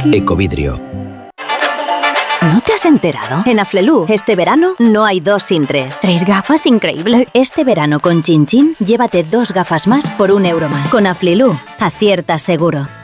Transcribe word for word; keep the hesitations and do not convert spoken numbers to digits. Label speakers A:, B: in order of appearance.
A: Ecovidrio.
B: ¿No te has enterado? En Aflelu, este verano, no hay dos sin tres.
C: ¿Tres gafas? Increíble.
B: Este verano con Chin Chin, llévate dos gafas más por un euro más. Con Aflelu, aciertas seguro.